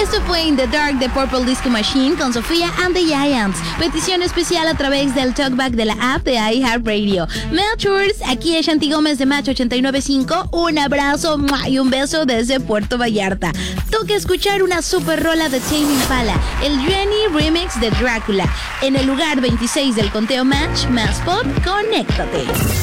Esto fue In the Dark de Purple Disco Machine con Sofía and the Giants. Petición especial a través del talkback de la app de iHeartRadio. Melchors, aquí es Shanti Gómez de Match 89.5. Un abrazo y un beso desde Puerto Vallarta. Toca escuchar una super rola de Tame Impala, el Jenny Remix de Drácula. En el lugar 26 del conteo Match más pop, conéctate.